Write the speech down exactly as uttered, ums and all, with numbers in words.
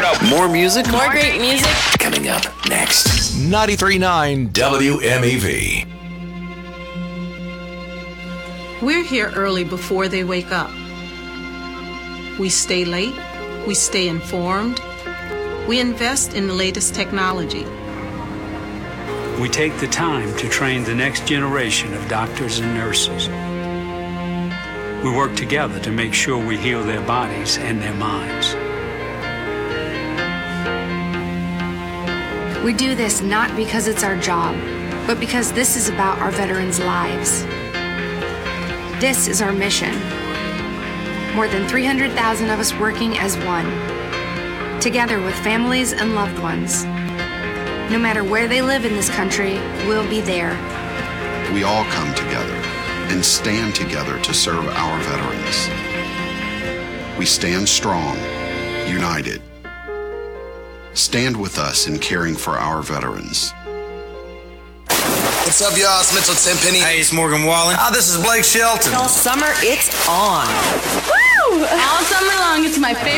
go. More music? More great music. Coming up next. ninety-three point nine W M E V. We're here early before they wake up. We stay late. We stay informed. We invest in the latest technology. We take the time to train the next generation of doctors and nurses. We work together to make sure we heal their bodies and their minds. We do this not because it's our job, but because this is about our veterans' lives. This is our mission. More than three hundred thousand of us working as one, together with families and loved ones. No matter where they live in this country, we'll be there. We all come together and stand together to serve our veterans. We stand strong, united. Stand with us in caring for our veterans. What's up, y'all? It's Mitchell Tenpenny. Hey, it's Morgan Wallen. Ah, this is Blake Shelton. All summer, it's on. Woo! All summer long, it's my favorite